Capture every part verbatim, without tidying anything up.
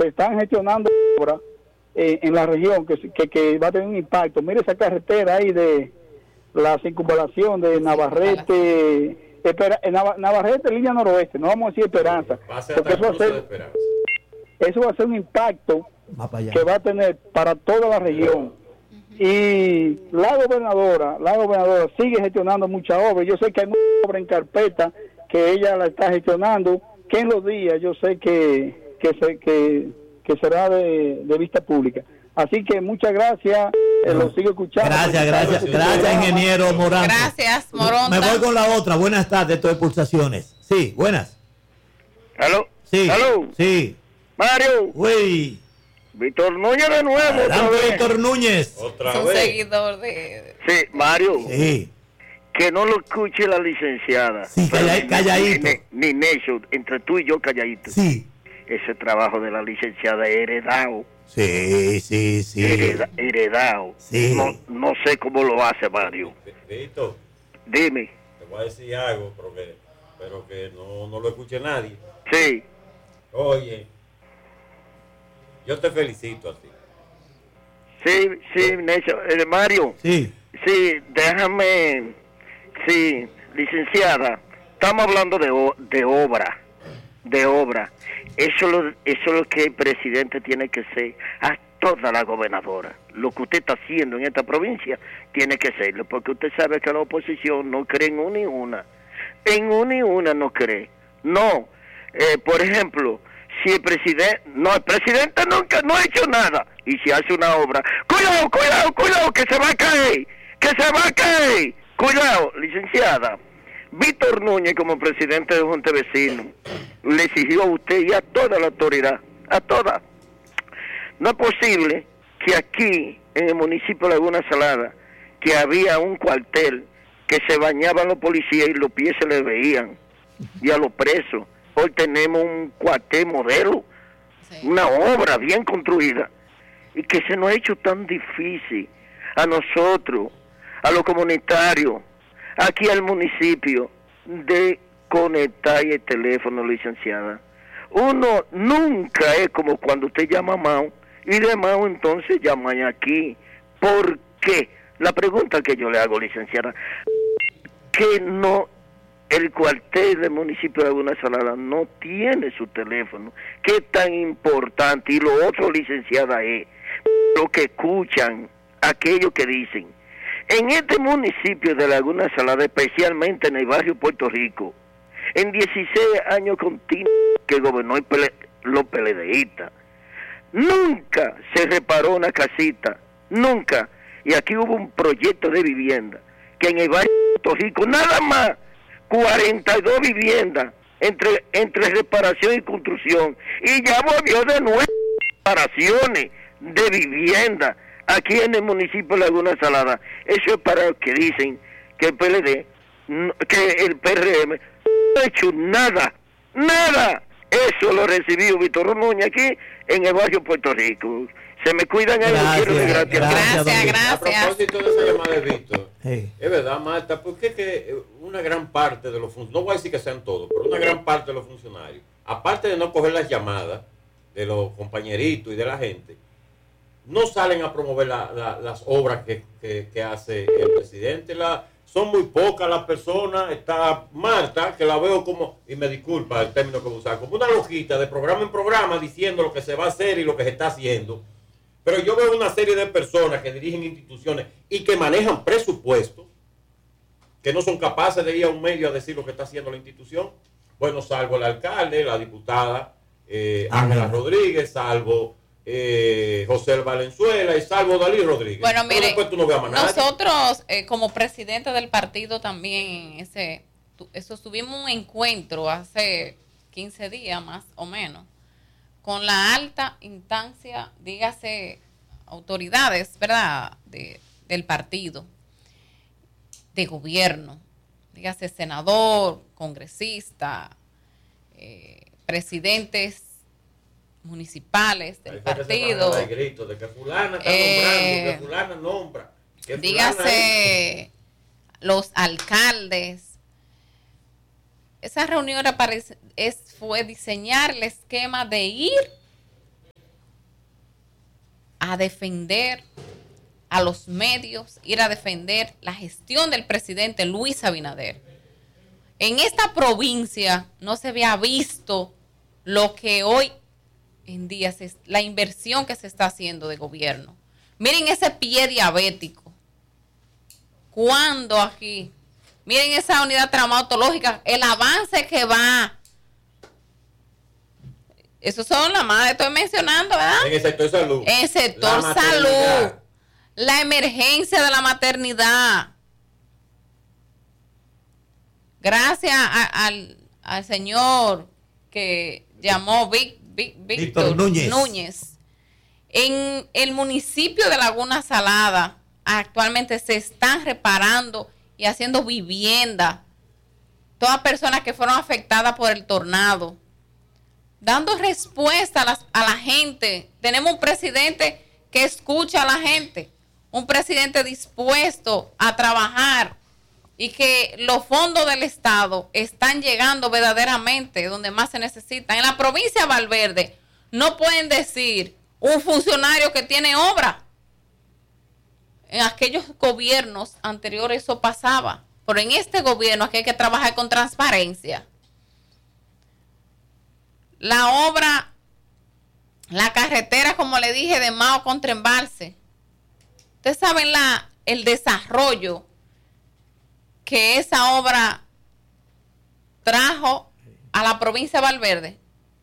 se están gestionando obras eh, en la región que, que, que va a tener un impacto. Mire esa carretera ahí de la circunvalación de Navarrete, espera, Nav, Navarrete, línea noroeste, no vamos a decir Esperanza, porque eso va a ser, eso va a ser un impacto que va a tener para toda la región. Y la gobernadora, la gobernadora sigue gestionando mucha obra. Yo sé que hay mucha obra en carpeta que ella la está gestionando, que en los días yo sé que que se, que, que será de, de vista pública. Así que muchas gracias, eh, lo sigo escuchando. Gracias, gracias, gracias, ingeniero Morán. Gracias, Morón. Me voy con la otra. Buenas tardes, esto de Pulsaciones. Sí, buenas. ¿Aló? Sí. ¿Aló? Sí. Mario. Uy. Víctor Núñez de nuevo. Otra vez. Víctor Núñez. Otra es un vez. seguidor de... Sí, Mario. Sí. Que no lo escuche la licenciada. Sí, calla, calladito. Ni, ni Necho, entre tú y yo calladito. Sí. Ese trabajo de la licenciada es heredado. Sí, sí, sí. Hereda, heredado. Sí. No, no sé cómo lo hace, Mario. Víctor. Dime. Te voy a decir algo, pero que, pero que no, no lo escuche nadie. Sí. Oye, yo te felicito a ti. Sí, sí, Necho. Eh, Mario. Sí. Sí, déjame. Sí, licenciada. Estamos hablando de, de obra. De obra. Eso, lo, eso es lo que el presidente tiene que ser a toda la gobernadora. Lo que usted está haciendo en esta provincia tiene que serlo, porque usted sabe que la oposición no cree en una y una. En una y una no cree. No. Eh, por ejemplo, si el presidente... No, el presidente nunca no ha hecho nada. Y si hace una obra... ¡Cuidado, cuidado, cuidado! ¡Que se va a caer! ¡Que se va a caer! ¡Cuidado, licenciada! Víctor Núñez, como presidente de Junta de Vecinos, le exigió a usted y a toda la autoridad, a toda. No es posible que aquí, en el municipio de Laguna Salada, que había un cuartel que se bañaban los policías y los pies se les veían, y a los presos. Hoy tenemos un cuartel modelo, sí. Una obra bien construida, y que se nos ha hecho tan difícil a nosotros, a los comunitarios, aquí al municipio, de conectar el teléfono, licenciada. Uno nunca es como cuando usted llama a Mao, y de Mao entonces llaman aquí. ¿Por qué? La pregunta que yo le hago, licenciada, que no, el cuartel del municipio de Laguna Salada no tiene su teléfono. ¿Qué tan importante? Y lo otro, licenciada, es lo que escuchan, aquellos que dicen, en este municipio de Laguna Salada, especialmente en el barrio Puerto Rico, en dieciséis años continuos que gobernó el P L, los PLDistas, nunca se reparó una casita, nunca. Y aquí hubo un proyecto de vivienda, que en el barrio Puerto Rico, nada más, cuarenta y dos viviendas, entre, entre reparación y construcción, y ya volvió de nuevo reparaciones de vivienda, aquí en el municipio de Laguna Salada. Eso es para los que dicen que el P L D, que el P R M no ha hecho nada, nada. Eso lo recibió Víctor Núñez aquí en el barrio Puerto Rico. Se me cuidan en el cielo de gratis. Gracias, gracias, gracias. A propósito de esa llamada de Víctor, hey. Es verdad, Marta, porque que una gran parte de los funcionarios, no voy a decir que sean todos, pero una gran parte de los funcionarios, aparte de no coger las llamadas de los compañeritos y de la gente, no salen a promover la, la, las obras que, que, que hace el presidente. La, son muy pocas las personas. Está Marta, que la veo como, y me disculpa el término que voy a usar, como una lojita de programa en programa diciendo lo que se va a hacer y lo que se está haciendo. Pero yo veo una serie de personas que dirigen instituciones y que manejan presupuestos, que no son capaces de ir a un medio a decir lo que está haciendo la institución. Bueno, salvo el alcalde, la diputada eh, Ángela Rodríguez, salvo... Eh, José Valenzuela y salvo Dalí Rodríguez. Bueno, mire, tú no nosotros eh, como presidente del partido también ese, tu, eso tuvimos un encuentro hace quince días más o menos con la alta instancia, dígase autoridades, ¿verdad? De, del partido, de gobierno, dígase senador, congresista, eh, presidentes municipales del partido, de grito, de que fulana está eh, nombrando, que fulana nombra, que dígase es. Los alcaldes. Esa reunión era para, es, fue diseñar el esquema de ir a defender a los medios, ir a defender la gestión del presidente Luis Abinader. En esta provincia no se había visto lo que hoy en día, se, la inversión que se está haciendo de gobierno. Miren ese pie diabético. ¿Cuándo aquí? Miren esa unidad traumatológica, el avance que va. Esos son las más que estoy mencionando, ¿verdad? En el sector salud. En el sector la salud. La emergencia de la maternidad. Gracias a, al, al señor que llamó Vic, Vic, Víctor, Víctor Núñez. Núñez. En el municipio de Laguna Salada actualmente se están reparando y haciendo vivienda. Todas personas que fueron afectadas por el tornado. Dando respuesta a, las, a la gente. Tenemos un presidente que escucha a la gente. Un presidente dispuesto a trabajar y que los fondos del Estado están llegando verdaderamente donde más se necesitan. En la provincia de Valverde no pueden decir un funcionario que tiene obra. En aquellos gobiernos anteriores eso pasaba, pero en este gobierno aquí hay que trabajar con transparencia. La obra, la carretera, como le dije, de Mao contra Embalse. Ustedes saben la, el desarrollo que esa obra trajo a la provincia de Valverde.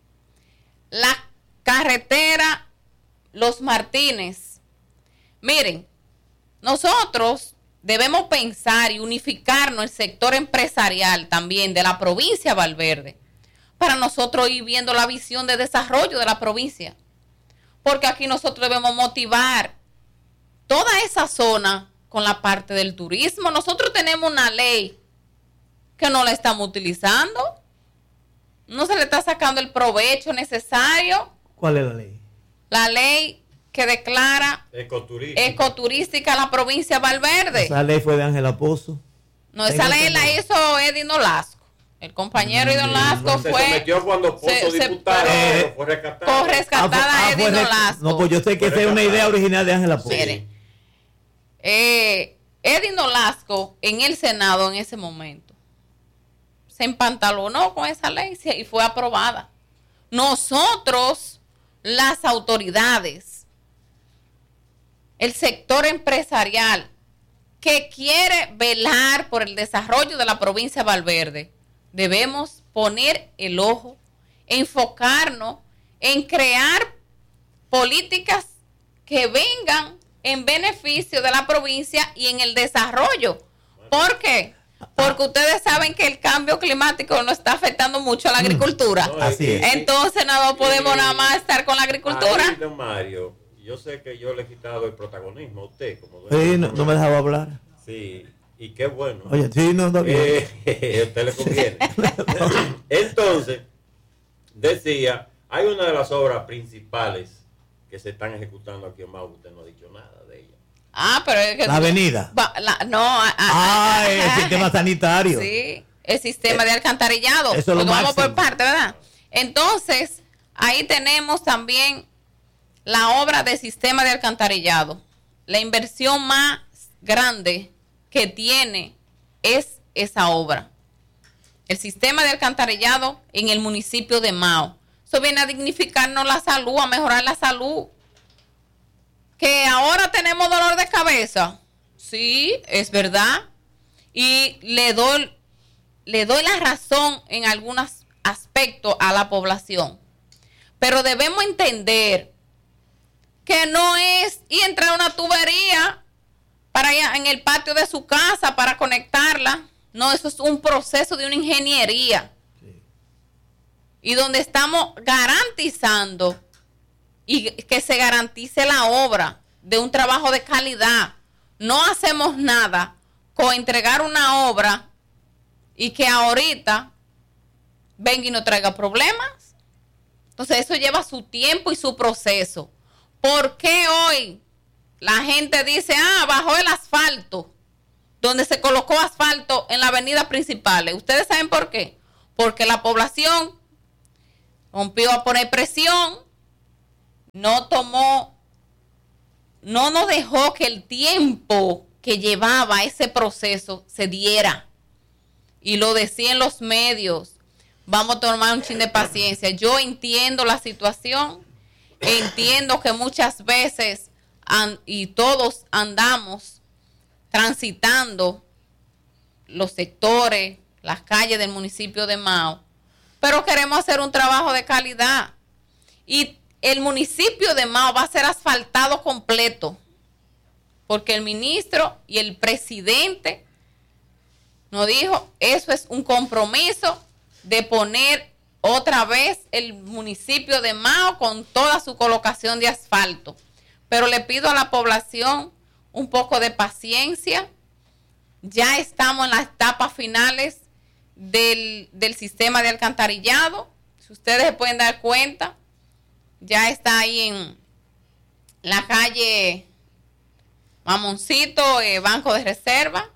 La carretera Los Martínez. Miren, nosotros debemos pensar y unificarnos el sector empresarial también de la provincia de Valverde para nosotros ir viendo la visión de desarrollo de la provincia. Porque aquí nosotros debemos motivar toda esa zona con la parte del turismo. Nosotros tenemos una ley que no la estamos utilizando. No se le está sacando el provecho necesario. ¿Cuál es la ley? La ley que declara ecoturística, ecoturística a la provincia de Valverde. Esa ley fue de Ángela Pozo. No, esa ley la hizo Eddie Nolasco. El compañero Eddie Nolasco se fue... Se sometió cuando Pozo se, diputado, se, fue rescatada. Fue rescatada ah, Eddie fue, Nolasco. No, pues yo sé que esa es una idea original de Ángela Pozo. Mire, eh, Eddie Nolasco en el Senado en ese momento se empantalonó con esa ley y fue aprobada. Nosotros, las autoridades, el sector empresarial que quiere velar por el desarrollo de la provincia de Valverde, debemos poner el ojo, enfocarnos en crear políticas que vengan en beneficio de la provincia y en el desarrollo. ¿Por qué? Porque ustedes saben que el cambio climático nos está afectando mucho a la agricultura. No, Así es. Entonces no podemos nada más estar con la agricultura. Ahí, don Mario, yo sé que yo le he quitado el protagonismo a usted. Como sí, no, no me dejaba hablar. Sí, y qué bueno. Oye, sí, no, está bien. Eh, a usted le conviene. Entonces, decía, hay una de las obras principales que se están ejecutando aquí en Mau, usted no ha dicho nada de ella. Ah, pero es que... La avenida. Va, la, no. A, ah, a, el a, sistema sanitario. Sí, el sistema eh, de alcantarillado. Eso es lo vamos máximo. por parte, ¿verdad? Entonces, ahí tenemos también la obra de sistema de alcantarillado. La inversión más grande que tiene es esa obra. El sistema de alcantarillado en el municipio de Mao. Eso viene a dignificarnos la salud, a mejorar la salud. Que ahora tenemos dolor de cabeza. Sí, es verdad. Y le doy, le doy la razón en algunos aspectos a la población. Pero debemos entender que no es y entrar a una tubería para allá en el patio de su casa para conectarla. No, eso es un proceso de una ingeniería. Sí. Y donde estamos garantizando y que se garantice la obra de un trabajo de calidad. No hacemos nada con entregar una obra y que ahorita venga y nos traiga problemas. Entonces eso lleva su tiempo y su proceso. ¿Por qué hoy la gente dice, ah, bajó el asfalto, donde se colocó asfalto en la avenida principal? ¿Ustedes saben por qué? Porque la población rompió a poner presión, no tomó no nos dejó que el tiempo que llevaba ese proceso se diera. Y lo decía en los medios, vamos a tomar un chin de paciencia. Yo entiendo la situación, entiendo que muchas veces and, y todos andamos transitando los sectores, las calles del municipio de Mao, pero queremos hacer un trabajo de calidad. Y el municipio de Mao va a ser asfaltado completo, porque el ministro y el presidente nos dijo, eso es un compromiso de poner otra vez el municipio de Mao con toda su colocación de asfalto. Pero le pido a la población un poco de paciencia. Ya estamos en las etapas finales del, del sistema de alcantarillado. Si ustedes se pueden dar cuenta, ya está ahí en la calle Mamoncito, eh, Banco de Reserva.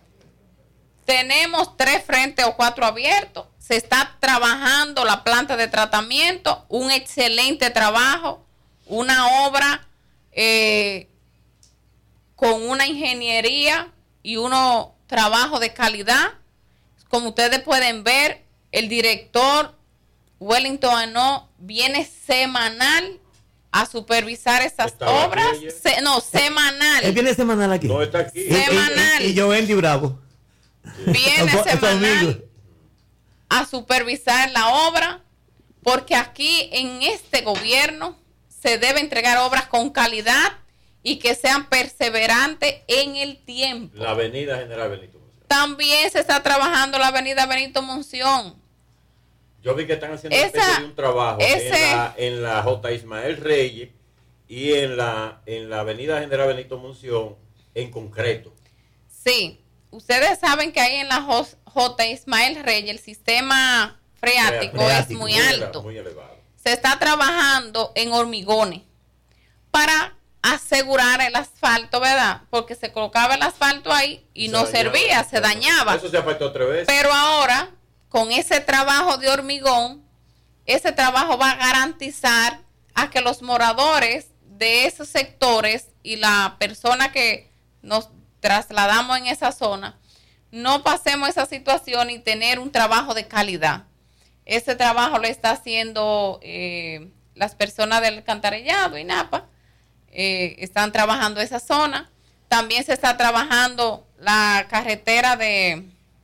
Tenemos tres frentes o cuatro abiertos. Se está trabajando la planta de tratamiento, un excelente trabajo, una obra eh, con una ingeniería y unos trabajos de calidad. Como ustedes pueden ver, el director Wellington Anó viene semanal a supervisar esas Estaba obras. Se, no, semanal. Él viene semanal aquí. No está aquí. Semanal. Y, y, y yo, Andy Bravo. Viene Eso- eso semanal amigo. a supervisar la obra, porque aquí en este gobierno se debe entregar obras con calidad y que sean perseverantes en el tiempo. La avenida General Benito Monción. También se está trabajando la avenida Benito Monción. Yo vi que están haciendo Esa- una especie de un trabajo ese- en, la, en la J. Ismael Reyes y en la, en la avenida General Benito Monción en concreto. Sí, ustedes saben que ahí en la J. J. Ismael Reyes el sistema freático, Freático, es muy ele- alto. Muy elevado. Se está trabajando en hormigones para asegurar el asfalto, ¿verdad? Porque se colocaba el asfalto ahí y Se no dañaba. servía, se dañaba. Eso se afectó tres veces. Pero ahora, con ese trabajo de hormigón, ese trabajo va a garantizar a que los moradores de esos sectores y la persona que nos trasladamos en esa zona, no pasemos esa situación y tener un trabajo de calidad. Ese trabajo lo está haciendo eh, las personas del alcantarillado y Napa. Eh, están trabajando esa zona. También se está trabajando la carretera de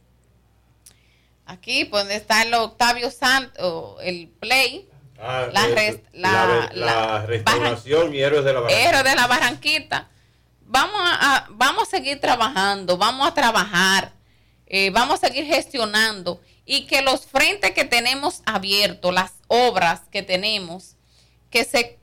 aquí, pues donde está el Octavio Santo, el Play, Ah, la es- res- la, la- la la- restauración y héroes de la Barranquita. Héroe de la Barranquita. Vamos a, a- vamos a seguir trabajando, vamos a trabajar, eh, vamos a seguir gestionando y que los frentes que tenemos abiertos, las obras que tenemos, que se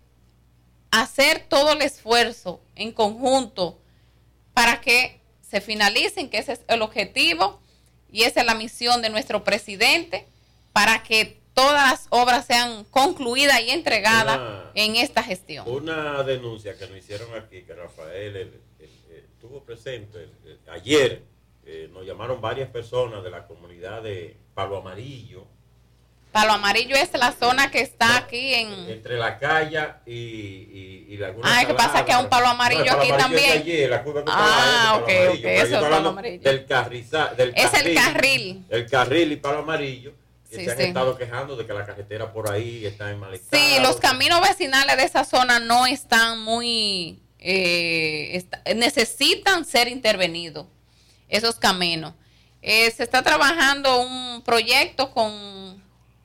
hacer todo el esfuerzo en conjunto para que se finalicen, que ese es el objetivo y esa es la misión de nuestro presidente, para que todas las obras sean concluidas y entregadas Una- en esta gestión. Una denuncia que nos hicieron aquí, que Rafael el- el- el- estuvo presente el- el- ayer, eh, nos llamaron varias personas de la comunidad de Palo Amarillo, Palo Amarillo es la zona que está aquí en... entre la calle y, y, y la Ah, ¿qué pasa? Que hay un Palo Amarillo el Palo aquí Amarillo es de también. ayer, la curva que Ah, está abajo es de ok, Palo Amarillo, ok, pero yo eso estoy es Palo hablando Amarillo. Del carriza, del Es el carril. El carril y Palo Amarillo, que Sí, se han sí. estado quejando de que la carretera por ahí está en mal estado. Sí, los caminos vecinales de esa zona no están muy... eh, está- necesitan ser intervenidos, esos caminos. Eh, se está trabajando un proyecto con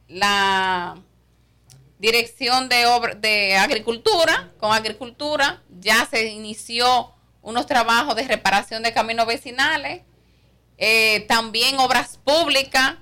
la Dirección de, Obra- de Agricultura, con Agricultura, ya se inició unos trabajos de reparación de caminos vecinales, eh, también Obras Públicas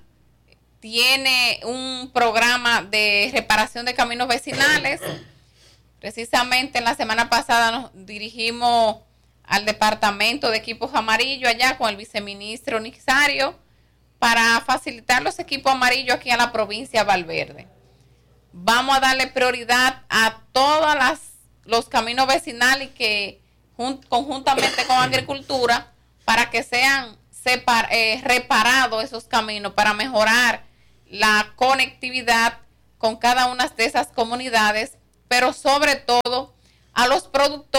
tiene un programa de reparación de caminos vecinales. Precisamente en la semana pasada nos dirigimos al departamento de equipos amarillos allá con el viceministro Nixario para facilitar los equipos amarillos aquí a la provincia de Valverde. Vamos a darle prioridad a todos las, los caminos vecinales que jun, conjuntamente con Agricultura para que sean separ, eh, reparados esos caminos para mejorar la conectividad con cada una de esas comunidades, pero sobre todo a los productores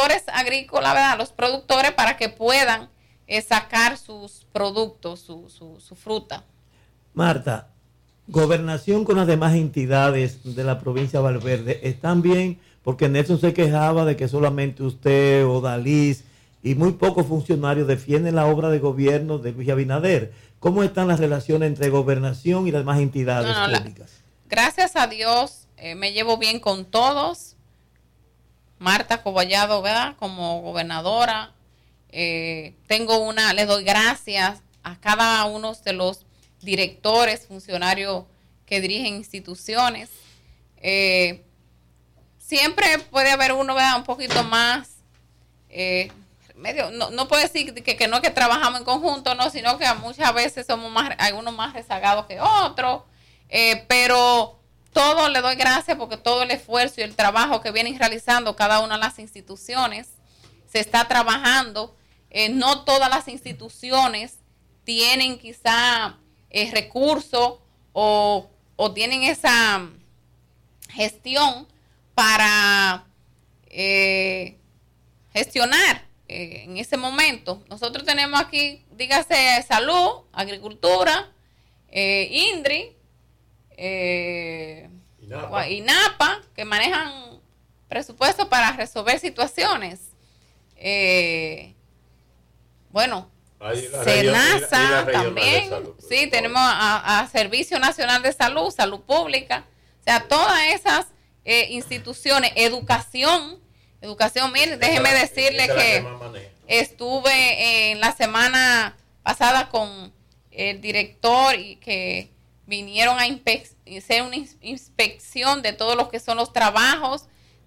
agrícola, ¿verdad? Los productores para que puedan eh, sacar sus productos, su, su, su fruta. Marta, gobernación con las demás entidades de la provincia de Valverde, ¿están bien? Porque Nelson se quejaba de que solamente usted o Dalís y muy pocos funcionarios defienden la obra de gobierno de Luis Abinader. ¿Cómo están las relaciones entre gobernación y las demás entidades no, no, públicas? La, gracias a Dios, eh, me llevo bien con todos. Marta Coballado, ¿verdad? Como gobernadora, eh, tengo una, le doy gracias a cada uno de los directores, funcionarios que dirigen instituciones. Eh, siempre puede haber uno, ¿verdad? Un poquito más, eh, medio, no, no puedo decir que, que no es que trabajamos en conjunto, no, sino que muchas veces somos más, algunos más rezagados que otros, eh, pero todo le doy gracias porque todo el esfuerzo y el trabajo que vienen realizando cada una de las instituciones se está trabajando. Eh, no todas las instituciones tienen quizá eh, recursos o, o tienen esa gestión para eh, gestionar eh, en ese momento. Nosotros tenemos aquí, dígase, salud, agricultura, eh, INDRI, eh, INAPA. INAPA, que manejan presupuestos para resolver situaciones. Eh, bueno, SENASA también, salud, sí, tenemos a, a Servicio Nacional de Salud, Salud Pública, o sea, todas esas eh, instituciones, educación, educación, mire, déjeme decirle que estuve en la semana pasada con el director y que vinieron a inspec- hacer una inspección de todos los que son los trabajos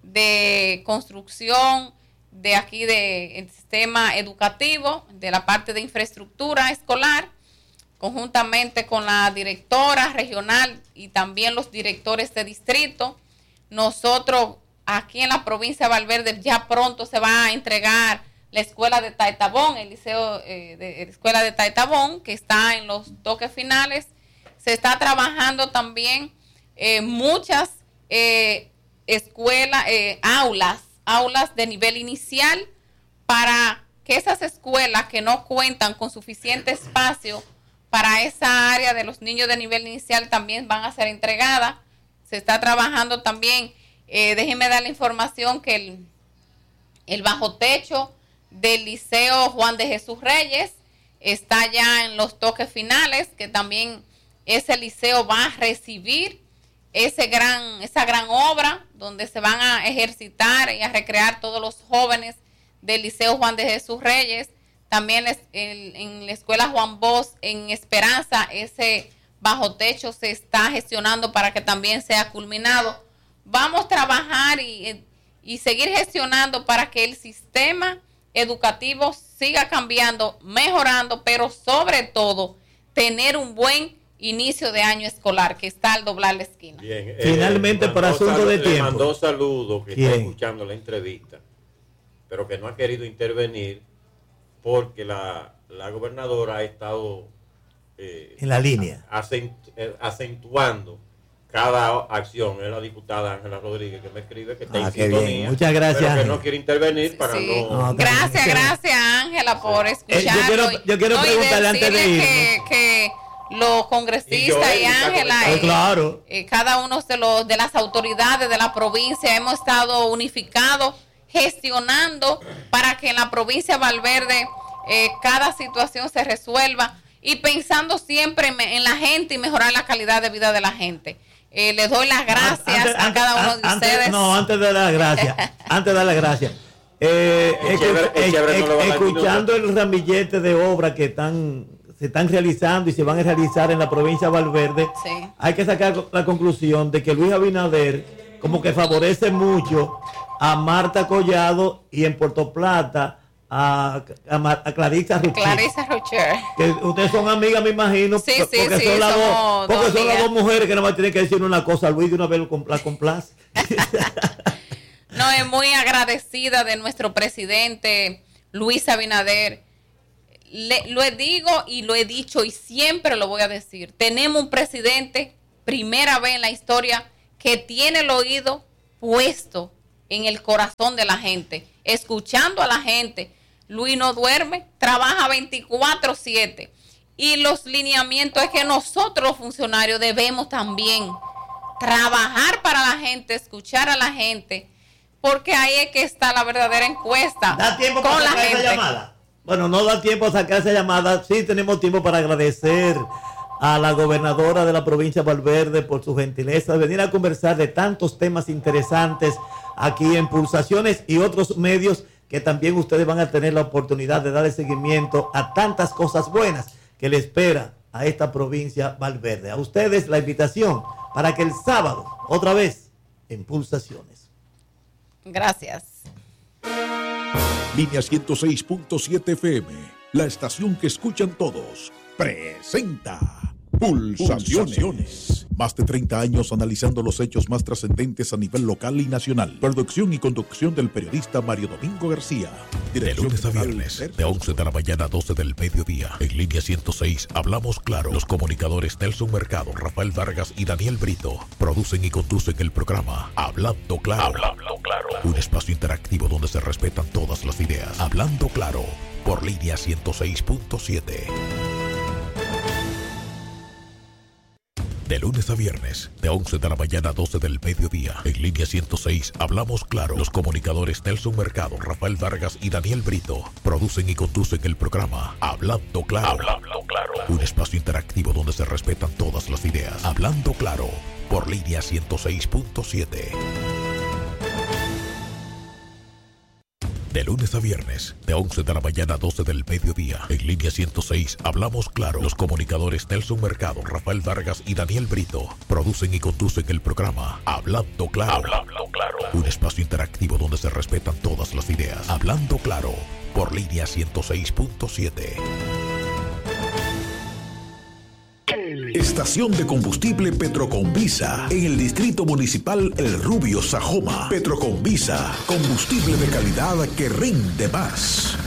de construcción de aquí del sistema educativo, de la parte de infraestructura escolar, conjuntamente con la directora regional y también los directores de distrito. Nosotros aquí en la provincia de Valverde ya pronto se va a entregar la escuela de Taitabón, el liceo eh, de la escuela de Taitabón, que está en los toques finales. Se está trabajando también eh, muchas eh, escuelas, eh, aulas, aulas de nivel inicial para que esas escuelas que no cuentan con suficiente espacio para esa área de los niños de nivel inicial también van a ser entregadas. Se está trabajando también, eh, déjenme dar la información que el, el bajo techo del Liceo Juan de Jesús Reyes está ya en los toques finales, que también ese liceo va a recibir ese gran, esa gran obra donde se van a ejercitar y a recrear todos los jóvenes del Liceo Juan de Jesús Reyes. También es el, en la Escuela Juan Bosch en Esperanza, ese bajo techo se está gestionando para que también sea culminado. Vamos a trabajar y, y seguir gestionando para que el sistema educativo siga cambiando, mejorando, pero sobre todo tener un buen inicio de año escolar que está al doblar la esquina. Bien, eh, finalmente, por asunto de tiempo, le mandó saludos que ¿quién? Está escuchando la entrevista, pero que no ha querido intervenir porque la, la gobernadora ha estado eh, en la línea acentu, eh, acentuando cada acción. Es la diputada Ángela Rodríguez que me escribe que está ah, en qué sintonía, bien. Muchas gracias, pero que Ángela. no quiere intervenir para sí. no, no gracias, gracias Ángela por escucharlo. Eh, yo quiero, yo quiero no, preguntarle antes de ir que, que los congresistas y, y Ángela, oh, claro. eh, cada uno de los de las autoridades de la provincia hemos estado unificados, gestionando para que en la provincia de Valverde eh, cada situación se resuelva y pensando siempre en, en la gente y mejorar la calidad de vida de la gente. Eh, les doy las gracias antes, a cada uno antes, de antes, ustedes. No, antes de dar las gracias, antes de dar las gracias. Eh, el chévere, el chévere no eh, escuchando el ramillete de obras que están se están realizando y se van a realizar en la provincia de Valverde, sí. Hay que sacar la conclusión de que Luis Abinader como que favorece mucho a Marta Collado y en Puerto Plata a, a, a Clarissa Rucher. Clarissa Rucher. Que ustedes son amigas, me imagino, sí, porque, sí, son, sí, las dos, dos, porque dos son las dos mujeres que no más tienen que decir una cosa a Luis de una vez la complace. No, es muy agradecida de nuestro presidente Luis Abinader. Le, lo digo y lo he dicho y siempre lo voy a decir. Tenemos un presidente, primera vez en la historia, que tiene el oído puesto en el corazón de la gente. escuchando a la gente. Luis no duerme, trabaja veinticuatro siete. Y los lineamientos es que nosotros los funcionarios debemos también trabajar para la gente, escuchar a la gente, porque ahí es que está la verdadera encuesta. ¿Da tiempo con para la sacar gente? esa llamada? Bueno, no da tiempo a sacar esa llamada. Sí tenemos tiempo para agradecer a la gobernadora de la provincia de Valverde por su gentileza de venir a conversar de tantos temas interesantes aquí en Pulsaciones y otros medios que también ustedes van a tener la oportunidad de darle seguimiento a tantas cosas buenas que le espera a esta provincia Valverde. A ustedes la invitación para que el sábado, otra vez, en Pulsaciones. Gracias. Línea ciento seis punto siete F M, la estación que escuchan todos, presenta Pulsaciones. Más de treinta años analizando los hechos más trascendentes a nivel local y nacional. Producción y conducción del periodista Mario Domingo García. De lunes a viernes, de once de la mañana a doce del mediodía. En Línea ciento seis, hablamos claro. Los comunicadores Nelson Mercado, Rafael Vargas y Daniel Brito producen y conducen el programa Hablando Claro. Hablando Claro. Un espacio interactivo donde se respetan todas las ideas. Hablando Claro, por Línea ciento seis punto siete. De lunes a viernes, de once de la mañana a doce del mediodía. En Línea ciento seis, hablamos claro. Los comunicadores Nelson Mercado, Rafael Vargas y Daniel Brito producen y conducen el programa Hablando Claro. Hablando Claro. Un espacio interactivo donde se respetan todas las ideas. Hablando Claro, por Línea ciento seis punto siete. De lunes a viernes, de once de la mañana a doce del mediodía. En Línea ciento seis, hablamos claro. Los comunicadores Nelson Mercado, Rafael Vargas y Daniel Brito producen y conducen el programa Hablando Claro. Hablando Claro. Un espacio interactivo donde se respetan todas las ideas. Hablando Claro, por Línea ciento seis punto siete. Estación de combustible Petroconvisa en el distrito municipal El Rubio, Sajoma. Petroconvisa, combustible de calidad que rinde más.